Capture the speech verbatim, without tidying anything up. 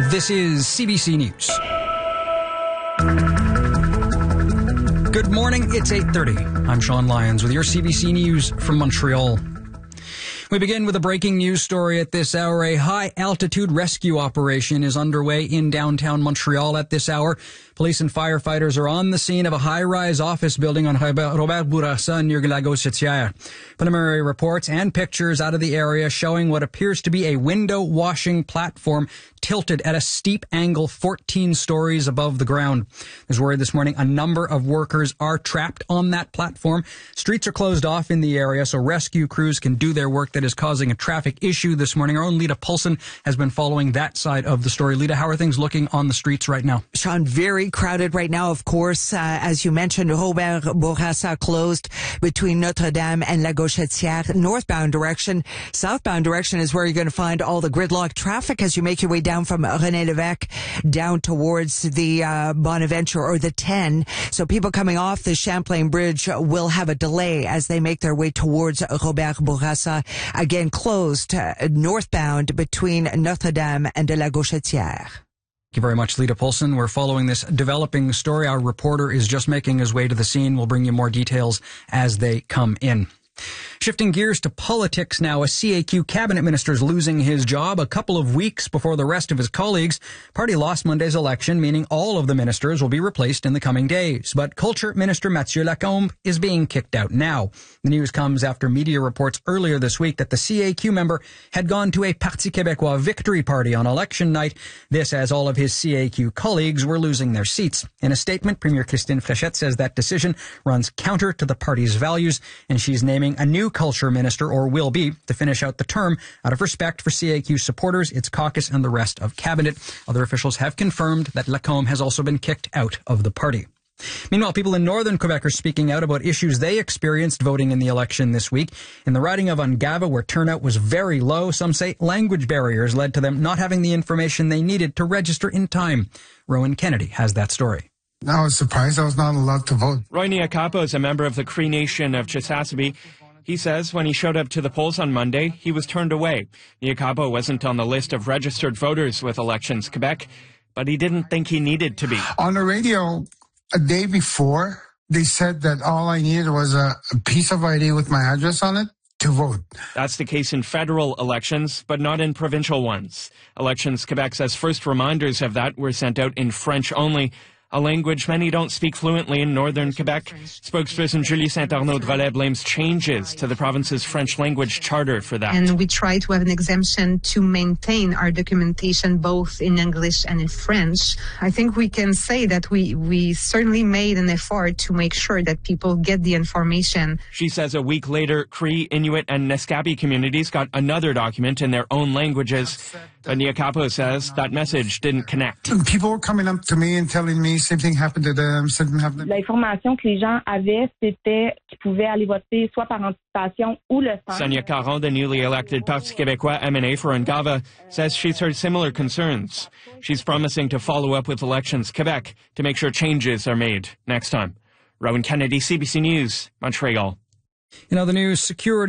This is C B C News. Good morning, it's eight thirty. I'm Sean Lyons with your C B C News from Montreal. We begin with a breaking news story at this hour. A high-altitude rescue operation is underway in downtown Montreal at this hour. Police and firefighters are on the scene of a high-rise office building on Robert Bourassa near La Gauchetière. Preliminary reports and pictures out of the area showing what appears to be a window-washing platform tilted at a steep angle fourteen stories above the ground. There's worry this morning a number of workers are trapped on that platform. Streets are closed off in the area so rescue crews can do their work that is causing a traffic issue this morning. Our own Lita Poulsen has been following that side of the story. Lita, how are things looking on the streets right now? Sean, very crowded right now, of course. Uh, as you mentioned, Robert Bourassa closed between Notre-Dame and La Gauchetière. Northbound direction. Southbound direction is where you're going to find all the gridlock traffic as you make your way down from René Lévesque down towards the uh, Bonaventure or the ten. So people coming off the Champlain Bridge will have a delay as they make their way towards Robert Bourassa. Again, closed uh, northbound between Notre-Dame and de La Gauchetière. Thank you very much, Lita Poulsen. We're following this developing story. Our reporter is just making his way to the scene. We'll bring you more details as they come in. Shifting gears to politics now, a C A Q cabinet minister is losing his job a couple of weeks before the rest of his colleagues. Party lost Monday's election, meaning all of the ministers will be replaced in the coming days. But Culture Minister Mathieu Lacombe is being kicked out now. The news comes after media reports earlier this week that the C A Q member had gone to a Parti Québécois victory party on election night. This as all of his C A Q colleagues were losing their seats. In a statement, Premier Christine Fréchette says that decision runs counter to the party's values, and she's naming a new culture minister, or will be, to finish out the term out of respect for C A Q supporters, its caucus, and the rest of cabinet. Other officials have confirmed that Lacombe has also been kicked out of the party. Meanwhile, people in northern Quebec are speaking out about issues they experienced voting in the election this week. In the riding of Ungava, where turnout was very low, some say language barriers led to them not having the information they needed to register in time. Rowan Kennedy has that story. I was surprised I was not allowed to vote. Roy Niakapo is a member of the Cree Nation of Chisasibi. He says when he showed up to the polls on Monday, he was turned away. Niakapo wasn't on the list of registered voters with Elections Quebec, but he didn't think he needed to be. On the radio, a day before, they said that all I needed was a, a piece of I D with my address on it to vote. That's the case in federal elections, but not in provincial ones. Elections Quebec says first reminders of that were sent out in French only, a language many don't speak fluently in northern Quebec. Spokesperson Julie Saint-Arnaud-Drolet blames changes to the province's French language charter for that. And we try to have an exemption to maintain our documentation both in English and in French. I think we can say that we, we certainly made an effort to make sure that people get the information. She says a week later, Cree, Inuit, and Naskapi communities got another document in their own languages. But Niakapo says that message didn't connect. People were coming up to me and telling me same thing happened to them, same thing happened to them. L'information que les gens avaient, c'était qu'ils pouvaient aller voter soit par anticipation ou le sang. Sonia Caron, the newly elected Parti Québécois M N A for Ungava, says she's heard similar concerns. She's promising to follow up with Elections Quebec to make sure changes are made next time. Rowan Kennedy, C B C News, Montreal. In other news, security